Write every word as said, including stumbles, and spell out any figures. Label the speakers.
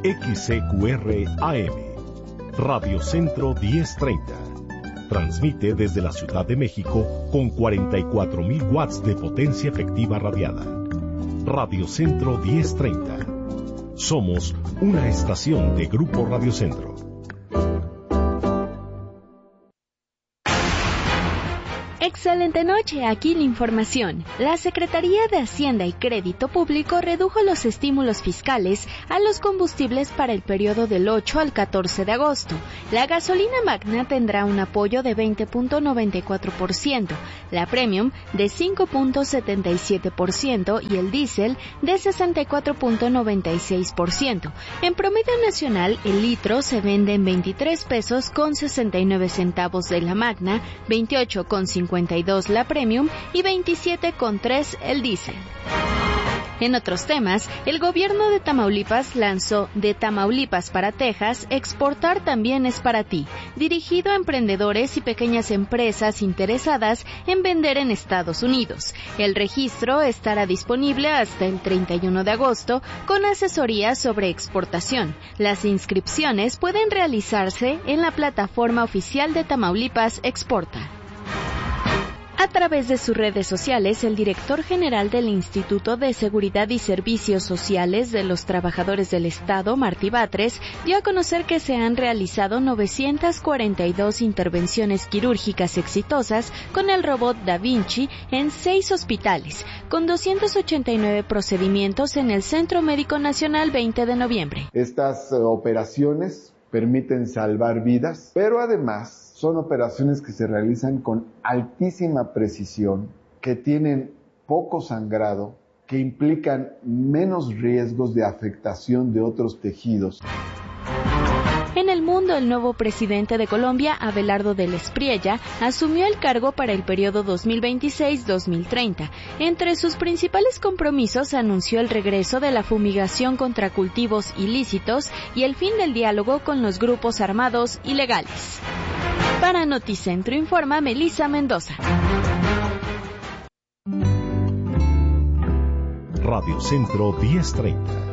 Speaker 1: X C Q R A M, Radio Centro diez treinta. Transmite desde la Ciudad de México con cuarenta y cuatro mil watts de potencia efectiva radiada. Radio Centro diez treinta. Somos una estación de Grupo Radio Centro.
Speaker 2: Excelente noche, aquí la información. La Secretaría de Hacienda y Crédito Público redujo los estímulos fiscales a los combustibles para el periodo del ocho al catorce de agosto. La gasolina magna tendrá un apoyo de veinte punto noventa y cuatro por ciento, la premium de cinco punto setenta y siete por ciento y el diésel de sesenta y cuatro punto noventa y seis por ciento. En promedio nacional, el litro se vende en veintitrés pesos con sesenta y nueve centavos de la magna, veintiocho con cincuenta y dos la premium y veintisiete con tres el diésel. En otros temas, el gobierno de Tamaulipas lanzó De Tamaulipas para Texas, exportar también es para ti, dirigido a emprendedores y pequeñas empresas interesadas en vender en Estados Unidos. El registro estará disponible hasta el treinta y uno de agosto con asesoría sobre exportación. Las inscripciones pueden realizarse en la plataforma oficial de Tamaulipas Exporta. A través de sus redes sociales, el director general del Instituto de Seguridad y Servicios Sociales de los Trabajadores del Estado, Martí Batres, dio a conocer que se han realizado novecientas cuarenta y dos intervenciones quirúrgicas exitosas con el robot Da Vinci en seis hospitales, con doscientos ochenta y nueve procedimientos en el Centro Médico Nacional veinte de noviembre.
Speaker 3: Estas uh, operaciones permiten salvar vidas, pero además son operaciones que se realizan con altísima precisión, que tienen poco sangrado, que implican menos riesgos de afectación de otros tejidos.
Speaker 2: En el mundo, el nuevo presidente de Colombia, Abelardo del Espriella, asumió el cargo para el periodo dos mil veintiséis a dos mil treinta. Entre sus principales compromisos anunció el regreso de la fumigación contra cultivos ilícitos y el fin del diálogo con los grupos armados ilegales. Para Noticentro informa Melissa Mendoza.
Speaker 1: Radio Centro diez treinta.